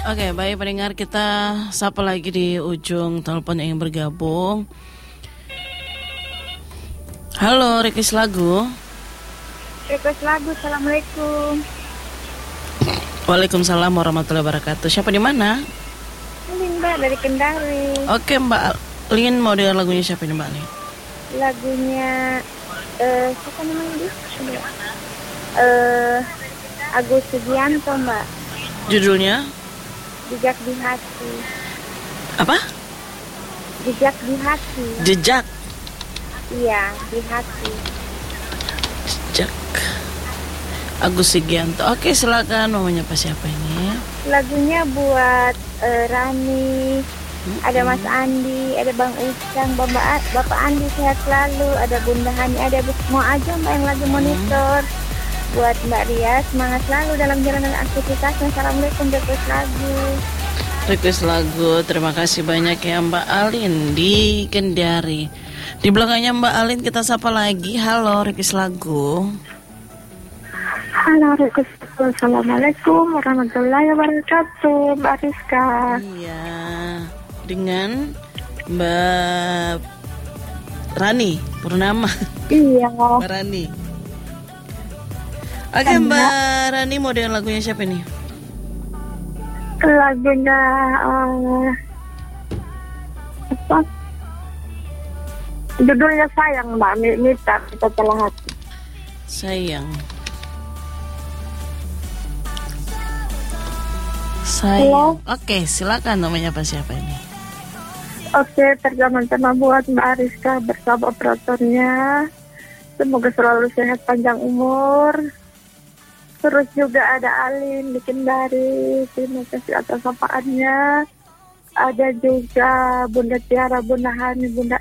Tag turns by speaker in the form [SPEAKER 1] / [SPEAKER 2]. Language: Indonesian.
[SPEAKER 1] Oke, baik pendengar, kita sapa lagi di ujung telepon yang bergabung. Halo, request lagu.
[SPEAKER 2] Request lagu, assalamualaikum.
[SPEAKER 1] Waalaikumsalam warahmatullahi wabarakatuh. Siapa di mana?
[SPEAKER 2] Ini Mbak dari Kendari.
[SPEAKER 1] Oke, Mbak Lin, mau dengar lagunya siapa nih, Mbak Lin?
[SPEAKER 2] Lagunya siapa namanya dia? Agus Sugianto, Mbak.
[SPEAKER 1] Judulnya?
[SPEAKER 2] Jejak di hati.
[SPEAKER 1] Apa?
[SPEAKER 2] Jejak di hati.
[SPEAKER 1] Jejak.
[SPEAKER 2] Iya, di hati.
[SPEAKER 1] Jejak. Agus Sugianto. Oke, silakan. Mau menyapa siapa ini?
[SPEAKER 2] Lagunya buat Rani. Ada Mas Andi, ada Bang Usang, Bapak Andi sehat selalu, ada Bunda Hani, ada semua aja Mbak yang lagi monitor. Buat Mbak Ria, semangat selalu dalam jalanan aktivitasnya. Assalamualaikum, request lagu.
[SPEAKER 1] Request lagu, terima kasih banyak ya Mbak Alin di Kendari. Di belakangnya Mbak Alin kita sapa lagi. Halo, request lagu.
[SPEAKER 2] Halo, request. Assalamualaikum warahmatullahi wabarakatuh, Mbak Rizka.
[SPEAKER 1] Iya, dengan Mbak Rani Purnama.
[SPEAKER 2] Iya.
[SPEAKER 1] Mbak Rani. Oke, Mbak Rani mau dengar lagunya siapa nih?
[SPEAKER 2] Lagunya apa? Judulnya Sayang, Mbak Mita Setelah Hati.
[SPEAKER 1] Sayang.
[SPEAKER 2] Halo?
[SPEAKER 1] Oke, silakan, namanya apa siapa ini?
[SPEAKER 2] Oke, terutama buat Mbak Rizka bersama operatornya. Semoga selalu sehat panjang umur. Terus juga ada Alin di Kendari, terima kasih atas sapaannya. Ada juga Bunda Tiara, Bunda Hani, Bunda